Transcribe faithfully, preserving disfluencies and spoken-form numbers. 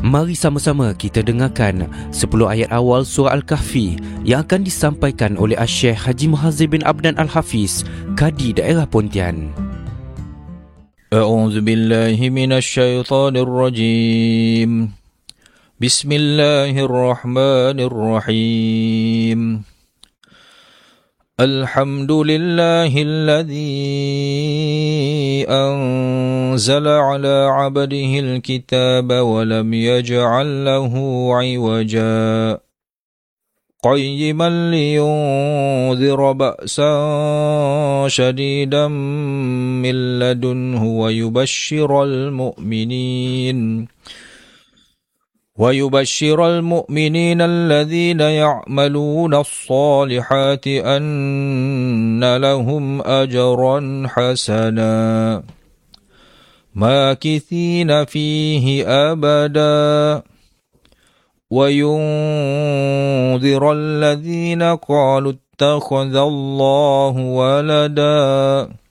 Mari sama-sama kita dengarkan sepuluh ayat awal surah Al-Kahfi yang akan disampaikan oleh Asy-Syaikh Haji Muhadzir bin Abdan Al-Hafiz, Kadi Daerah Pontian. A'udzu billahi minasy syaithanir rajim. Bismillahirrahmanirrahim. Alhamdulillahilladzi anzala ala 'abdihi al-kitaba wa lam yaj'al lahu 'iwaja qayyiman liyunzira ba'san shadidan min ladunhu wa yubashshiral mu'minin ويبشر المؤمنين الذين يعملون الصالحات أن لهم أجرا حسنا ماكثين فيه أبدا وينذر الذين قالوا اتخذ الله ولدا